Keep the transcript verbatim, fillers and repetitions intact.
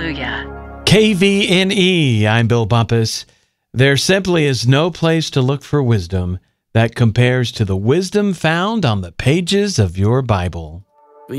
Hallelujah. K V N E, I'm Bill Bumpus. There simply is no place to look for wisdom that compares to the wisdom found on the pages of your Bible.